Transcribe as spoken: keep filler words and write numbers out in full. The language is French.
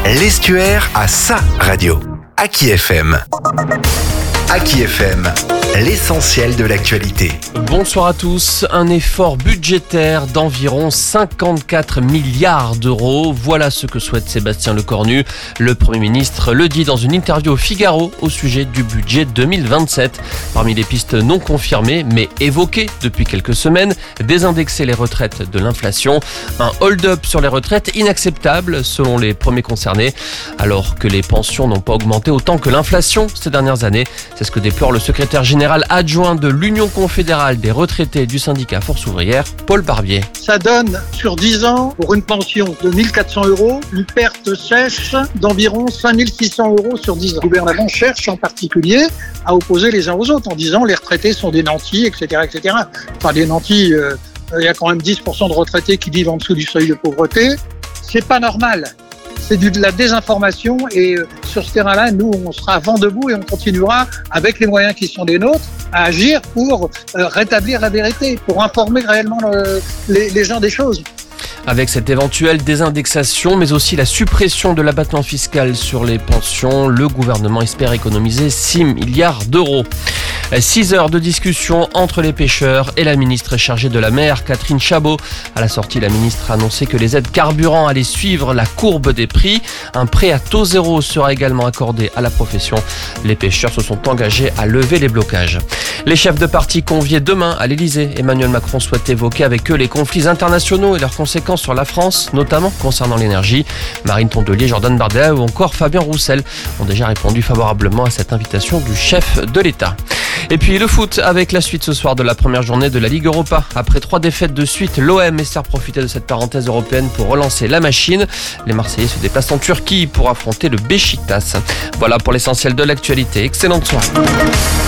L'Estuaire a sa radio. Aki F M. Aki F M, l'essentiel de l'actualité. Bonsoir à tous. Un effort budgétaire d'environ cinquante-quatre milliards d'euros. Voilà ce que souhaite Sébastien Lecornu. Le Premier ministre le dit dans une interview au Figaro au sujet du budget deux mille vingt-sept. Parmi les pistes non confirmées mais évoquées depuis quelques semaines, désindexer les retraites de l'inflation. Un hold-up sur les retraites inacceptable selon les premiers concernés, alors que les pensions n'ont pas augmenté autant que l'inflation ces dernières années. C'est ce que déplore le secrétaire général adjoint de l'Union confédérale des retraités du syndicat Force ouvrière, Paul Barbier. Ça donne sur dix ans, pour une pension de mille quatre cents euros, une perte sèche d'environ cinq mille six cents euros sur dix ans. Le gouvernement cherche en particulier à opposer les uns aux autres en disant les retraités sont des nantis, et cetera, et cetera. Enfin, des nantis, euh, il y a quand même dix pour cent de retraités qui vivent en dessous du seuil de pauvreté. C'est pas normal. C'est de la désinformation et sur ce terrain-là, nous, on sera vent debout et on continuera, avec les moyens qui sont les nôtres, à agir pour rétablir la vérité, pour informer réellement le, les, les gens des choses. Avec cette éventuelle désindexation, mais aussi la suppression de l'abattement fiscal sur les pensions, le gouvernement espère économiser six milliards d'euros. Six heures de discussion entre les pêcheurs et la ministre chargée de la mer, Catherine Chabot. À la sortie, la ministre a annoncé que les aides carburant allaient suivre la courbe des prix. Un prêt à taux zéro sera également accordé à la profession. Les pêcheurs se sont engagés à lever les blocages. Les chefs de parti conviés demain à l'Elysée. Emmanuel Macron souhaite évoquer avec eux les conflits internationaux et leurs conséquences sur la France, notamment concernant l'énergie. Marine Tondelier, Jordan Bardella ou encore Fabien Roussel ont déjà répondu favorablement à cette invitation du chef de l'État. Et puis le foot avec la suite ce soir de la première journée de la Ligue Europa. Après trois défaites de suite, l'O M espère profiter de cette parenthèse européenne pour relancer la machine. Les Marseillais se déplacent en Turquie pour affronter le Beşiktaş. Voilà pour l'essentiel de l'actualité. Excellente soirée.